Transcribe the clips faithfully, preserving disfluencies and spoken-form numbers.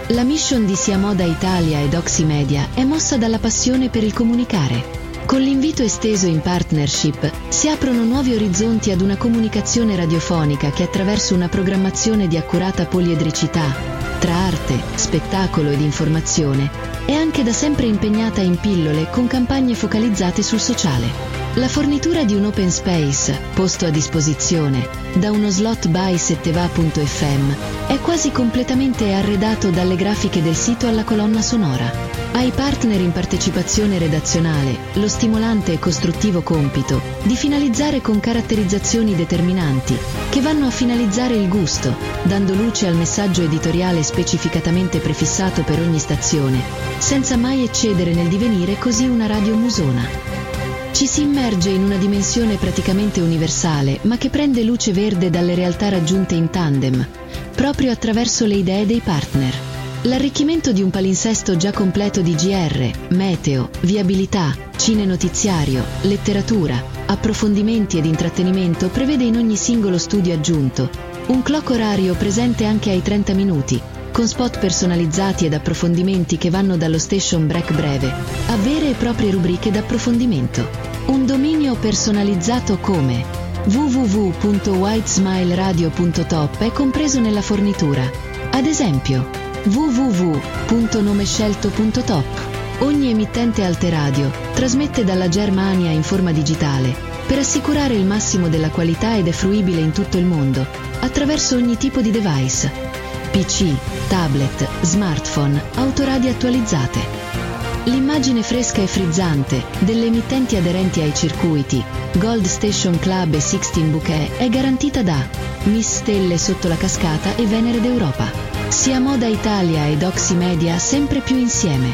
La mission di Sia Moda Italia ed Oximedia è mossa dalla passione per il comunicare. Con l'invito esteso in partnership si aprono nuovi orizzonti ad una comunicazione radiofonica che attraverso una programmazione di accurata poliedricità, tra arte, spettacolo ed informazione, è anche da sempre impegnata in pillole con campagne focalizzate sul sociale. La fornitura di un open space, posto a disposizione, da uno slot by setteva punto effe emme, è quasi completamente arredato dalle grafiche del sito alla colonna sonora. Ai partner in partecipazione redazionale lo stimolante e costruttivo compito di finalizzare con caratterizzazioni determinanti che vanno a finalizzare il gusto, dando luce al messaggio editoriale specificatamente prefissato per ogni stazione, senza mai eccedere nel divenire così una radio musona. Ci si immerge in una dimensione praticamente universale, ma che prende luce verde dalle realtà raggiunte in tandem, proprio attraverso le idee dei partner. L'arricchimento di un palinsesto già completo di G R, meteo, viabilità, cine-notiziario, letteratura, approfondimenti ed intrattenimento prevede in ogni singolo studio aggiunto un clock orario presente anche ai trenta minuti, con spot personalizzati ed approfondimenti che vanno dallo station break breve a vere e proprie rubriche d'approfondimento. Un dominio personalizzato come w w w punto whitesmileradio punto top è compreso nella fornitura. Ad esempio, w w w punto nomescelto punto top. Ogni emittente Alteradio trasmette dalla Germania in forma digitale per assicurare il massimo della qualità ed è fruibile in tutto il mondo attraverso ogni tipo di device: P C, tablet, smartphone, autoradio attualizzate. L'immagine fresca e frizzante delle emittenti aderenti ai circuiti Gold Station Club e Sixteen Bouquet è garantita da Miss Stelle sotto la cascata e Venere d'Europa. Sia Moda Italia ed Oximedia sempre più insieme.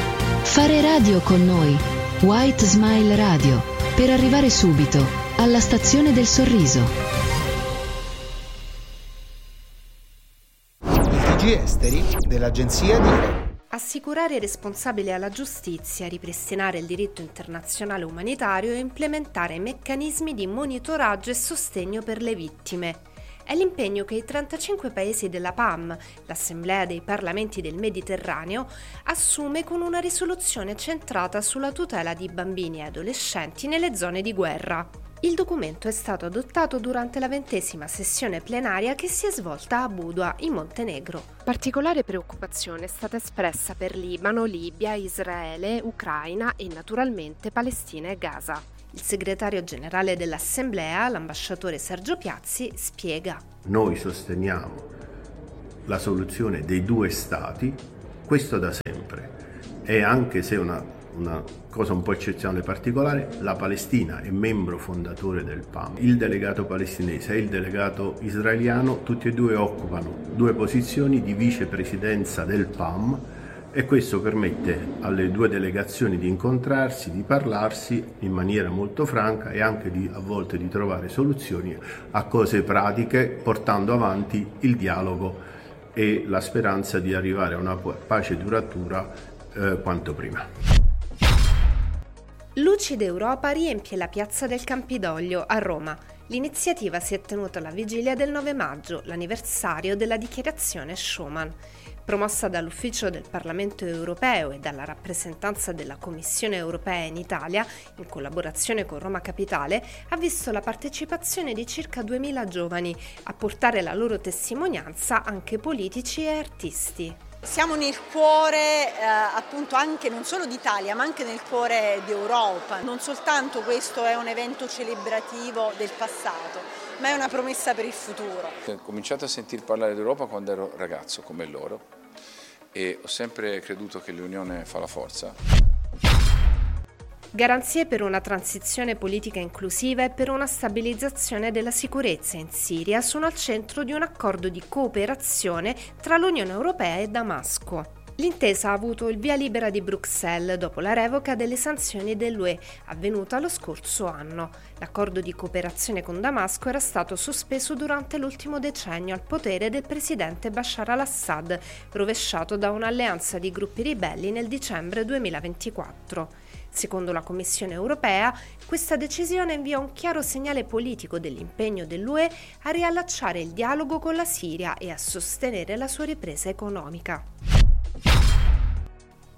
Fare radio con noi, White Smile Radio, per arrivare subito alla stazione del sorriso. Litigi esteri dell'agenzia di assicurare i responsabili alla giustizia, ripristinare il diritto internazionale umanitario e implementare meccanismi di monitoraggio e sostegno per le vittime. È l'impegno che i trentacinque paesi della P A M, l'Assemblea dei Parlamenti del Mediterraneo, assume con una risoluzione centrata sulla tutela di bambini e adolescenti nelle zone di guerra. Il documento è stato adottato durante la ventesima sessione plenaria che si è svolta a Budva, in Montenegro. Particolare preoccupazione è stata espressa per Libano, Libia, Israele, Ucraina e naturalmente Palestina e Gaza. Il segretario generale dell'Assemblea, l'ambasciatore Sergio Piazzi, spiega. Noi sosteniamo la soluzione dei due stati, questo da sempre, e anche se una una cosa un po' eccezionale e particolare, la Palestina è membro fondatore del P A M. Il delegato palestinese e il delegato israeliano tutti e due occupano due posizioni di vicepresidenza del P A M e questo permette alle due delegazioni di incontrarsi, di parlarsi in maniera molto franca e anche di, a volte di trovare soluzioni a cose pratiche, portando avanti il dialogo e la speranza di arrivare a una pace duratura eh, quanto prima. Lucida Europa riempie la piazza del Campidoglio a Roma. L'iniziativa si è tenuta alla vigilia del nove maggio, l'anniversario della dichiarazione Schuman. Promossa dall'Ufficio del Parlamento Europeo e dalla rappresentanza della Commissione Europea in Italia, in collaborazione con Roma Capitale, ha visto la partecipazione di circa duemila giovani, a portare la loro testimonianza anche politici e artisti. Siamo nel cuore eh, appunto anche non solo d'Italia ma anche nel cuore d'Europa. Non soltanto questo è un evento celebrativo del passato, ma è una promessa per il futuro. Ho cominciato a sentir parlare d'Europa quando ero ragazzo come loro e ho sempre creduto che l'unione fa la forza. Garanzie per una transizione politica inclusiva e per una stabilizzazione della sicurezza in Siria sono al centro di un accordo di cooperazione tra l'Unione Europea e Damasco. L'intesa ha avuto il via libera di Bruxelles dopo la revoca delle sanzioni dell'U E, avvenuta lo scorso anno. L'accordo di cooperazione con Damasco era stato sospeso durante l'ultimo decennio al potere del presidente Bashar al-Assad, rovesciato da un'alleanza di gruppi ribelli nel dicembre duemilaventiquattro. Secondo la Commissione europea, questa decisione invia un chiaro segnale politico dell'impegno dell'U E a riallacciare il dialogo con la Siria e a sostenere la sua ripresa economica.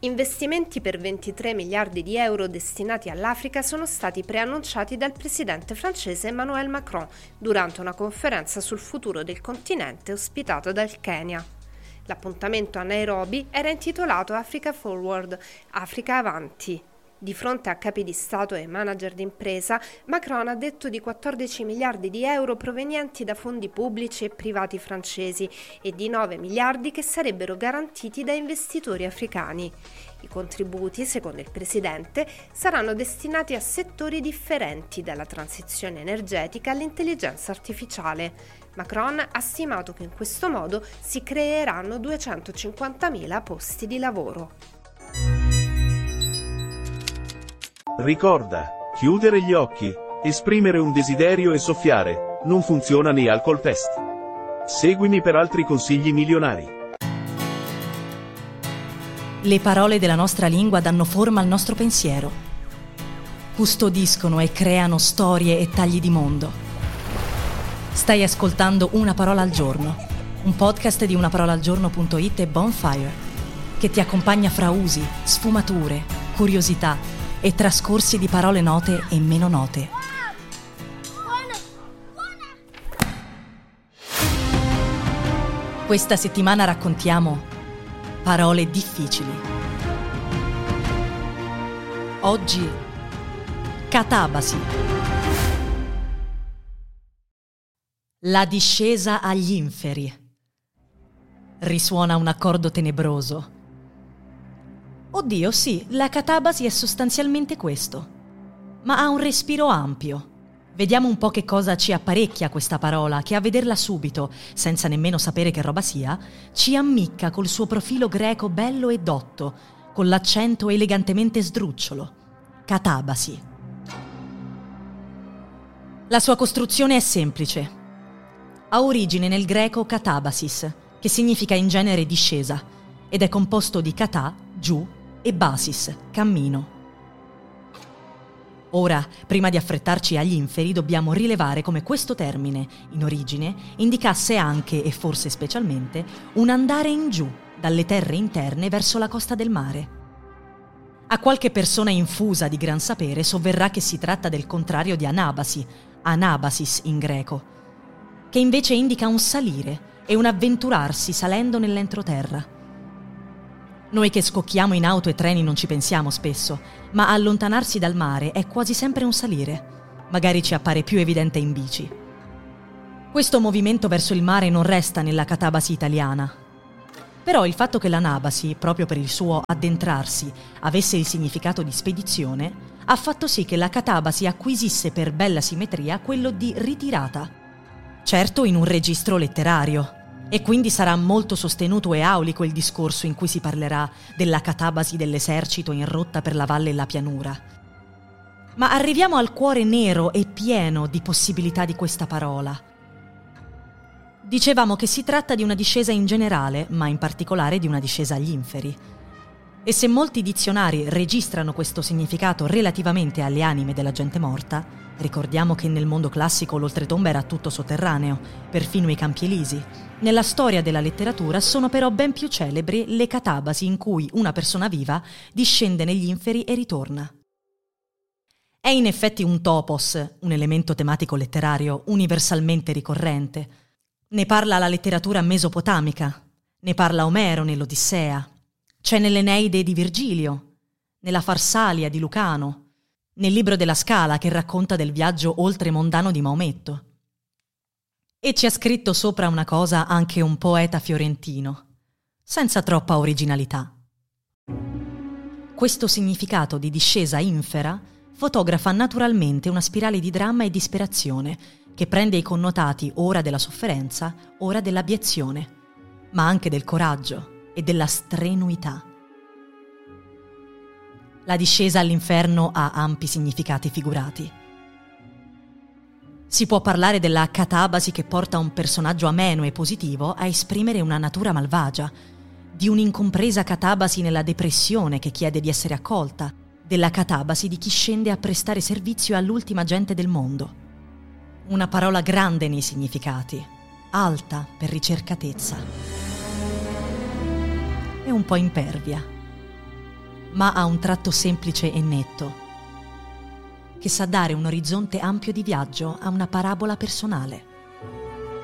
Investimenti per ventitré miliardi di euro destinati all'Africa sono stati preannunciati dal presidente francese Emmanuel Macron durante una conferenza sul futuro del continente ospitata dal Kenya. L'appuntamento a Nairobi era intitolato Africa Forward, Africa Avanti. Di fronte a capi di Stato e manager d'impresa, Macron ha detto di quattordici miliardi di euro provenienti da fondi pubblici e privati francesi e di nove miliardi che sarebbero garantiti da investitori africani. I contributi, secondo il presidente, saranno destinati a settori differenti, dalla transizione energetica all'intelligenza artificiale. Macron ha stimato che in questo modo si creeranno duecentocinquantamila posti di lavoro. Ricorda, chiudere gli occhi, esprimere un desiderio e soffiare, non funziona né alcol test. Seguimi per altri consigli milionari. Le parole della nostra lingua danno forma al nostro pensiero. Custodiscono e creano storie e tagli di mondo. Stai ascoltando Una parola al giorno, un podcast di unaparolaalgiorno punto it e Bonfire, che ti accompagna fra usi, sfumature, curiosità e trascorsi di parole note e meno note. Questa settimana raccontiamo parole difficili. Oggi, catabasi. La discesa agli inferi. Risuona un accordo tenebroso. Oddio, sì, la catabasi è sostanzialmente questo, ma ha un respiro ampio. Vediamo un po' che cosa ci apparecchia questa parola, che a vederla subito, senza nemmeno sapere che roba sia, ci ammicca col suo profilo greco bello e dotto, con l'accento elegantemente sdrucciolo. Catabasi. La sua costruzione è semplice. Ha origine nel greco katabasis, che significa in genere discesa, ed è composto di kata, giù, e basis, cammino. Ora, prima di affrettarci agli inferi, dobbiamo rilevare come questo termine, in origine, indicasse anche, e forse specialmente, un andare in giù, dalle terre interne verso la costa del mare. A qualche persona infusa di gran sapere sovverrà che si tratta del contrario di anabasi, anabasis in greco, che invece indica un salire e un avventurarsi salendo nell'entroterra. Noi che scocchiamo in auto e treni non ci pensiamo spesso, ma allontanarsi dal mare è quasi sempre un salire. Magari ci appare più evidente in bici. Questo movimento verso il mare non resta nella catabasi italiana. Però il fatto che l'anabasi, proprio per il suo addentrarsi, avesse il significato di spedizione, ha fatto sì che la catabasi acquisisse per bella simmetria quello di ritirata. Certo in un registro letterario. E quindi sarà molto sostenuto e aulico il discorso in cui si parlerà della catabasi dell'esercito in rotta per la valle e la pianura. Ma arriviamo al cuore nero e pieno di possibilità di questa parola. Dicevamo che si tratta di una discesa in generale, ma in particolare di una discesa agli inferi. E se molti dizionari registrano questo significato relativamente alle anime della gente morta, ricordiamo che nel mondo classico l'oltretomba era tutto sotterraneo, perfino i Campi Elisi. Nella storia della letteratura sono però ben più celebri le catabasi in cui una persona viva discende negli inferi e ritorna. È in effetti un topos, un elemento tematico letterario universalmente ricorrente. Ne parla la letteratura mesopotamica, ne parla Omero nell'Odissea, c'è nell'Eneide di Virgilio, nella Farsalia di Lucano, nel libro della Scala che racconta del viaggio oltremondano di Maometto. E ci ha scritto sopra una cosa anche un poeta fiorentino, senza troppa originalità. Questo significato di discesa infera fotografa naturalmente una spirale di dramma e disperazione che prende i connotati ora della sofferenza, ora dell'abiezione, ma anche del coraggio e della strenuità. La discesa all'inferno ha ampi significati figurati. Si può parlare della catabasi che porta un personaggio ameno e positivo a esprimere una natura malvagia, di un'incompresa catabasi nella depressione che chiede di essere accolta, della catabasi di chi scende a prestare servizio all'ultima gente del mondo. Una parola grande nei significati, alta per ricercatezza e un po' impervia. ma ha un tratto semplice e netto, che sa dare un orizzonte ampio di viaggio a una parabola personale.